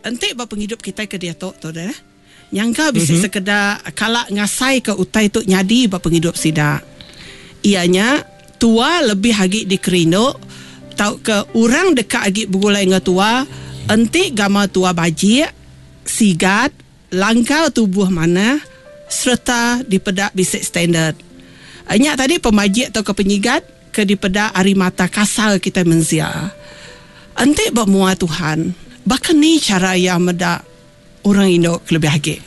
Entik berpenghidup kita ke dia tu dah. Nyangka bisa sekedar kalak ngasai ke utai tu nyadi berpenghidup sidak. Ianya tua lebih hagi dikerinduk tau ke orang dekat hagi bergulai dengan tua. Entik gama tua bajik, sigat, langkau tubuh mana serta dipedak bisik standard. Anyak tadi pemajik atau ke penyigat ke dipedak ari mata kasar kita menzia. Entik bermua Tuhan. Bahkan ni cara yang medak orang Indo lebih hagi.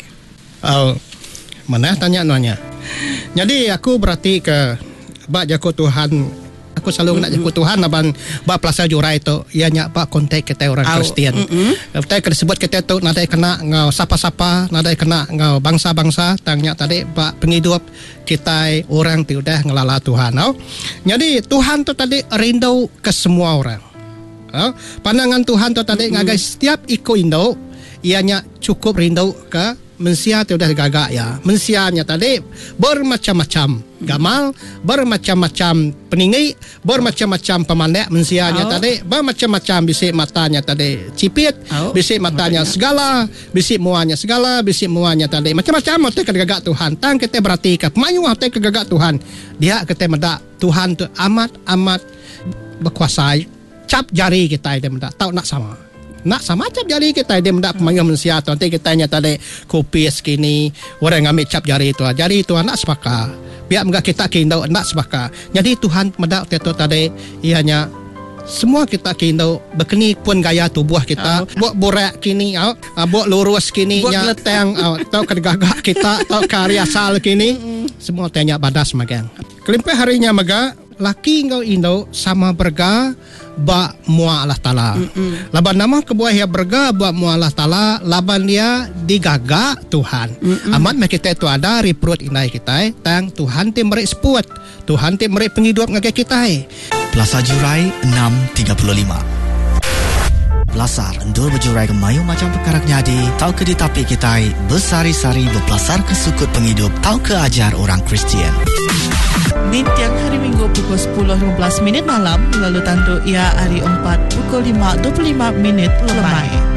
Mana tanya nanya. Jadi aku berarti ke bak jago Tuhan. Aku selalu nak jago Tuhan aban bak Plaza Jurai tu ianya bak kontak kita orang Kristian. Kita disebut kita tu nadai kena ngau sapa-sapa, nadai kena ngau bangsa-bangsa tangnya tadi bak penghidup kita orang tu dah ngelala Tuhan. Jadi Tuhan tu tadi rindu ke semua orang. Pandangan Tuhan tu tadi ngagai setiap iko Indo ianya cukup rindu ke mensia tu dah gagak ya. Mensianya tadi bermacam-macam gamal, bermacam-macam peninggi, bermacam-macam pemandai. Mensianya tadi bermacam-macam, bisik matanya tadi cipit, bisik matanya segala, bisik muanya segala, bisik muanya tadi macam-macam. Kita kegagak Tuhan. Tang kita berarti ke pemayu kita kegagak Tuhan. Dia kita mendak Tuhan tu amat berkuasa. Cap jari kita dia mendak tahu nak sama. Nak sama cap jari kita dia mendak pemayu manusia tu. Nanti kita nya tadi kopi sekini orang ambil cap jari tu. Jari tu nak sepaka. Biar enggak kita kindau nak sepaka. Jadi Tuhan mendak tu tadi ianya semua kita kindau berkeni pun gaya tubuh kita. Buat borak kini buat lurus kini nya leteng atau kegagak kita atau karya sal kini semua tanya badas magang. Kelimpe harinya maga laki ngau Indo sama berga ba mua Allah Ta'ala. Laban nama kebuah ya berga ba mua Allah Ta'ala, laban dia digagak Tuhan. Amat kita itu ada reprut inai kita tang Tuhan ti merik seput, Tuhan ti merik penghidup ngagai kita. Plaza Jurai 635. Belasar endul berjurai ke mayu macam perkara nyadi, tau ke ditapi kita bersari-sari berpelasar ke sukut penghidup, tau ke ajar orang Kristian. Tiap hari Minggu pukul 10.15 malam, lalu tantu ia hari 4 pukul 5.25 lemai.